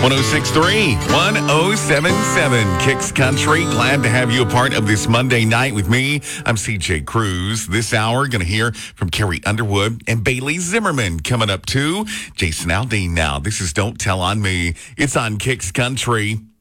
1063, 1077, Kicks Country. Glad to have you a part of this Monday night with me. I'm CJ Cruz. This hour, going to hear from Carrie Underwood and Bailey Zimmerman. Coming up too, Jason Aldean now. This is Don't Tell on Me. It's on Kicks Country.